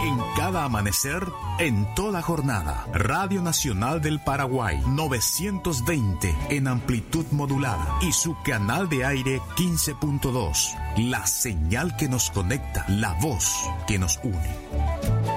En cada amanecer, en toda jornada. Radio Nacional del Paraguay, 920 en amplitud modulada y su canal de aire 15.2. La señal que nos conecta, la voz que nos une.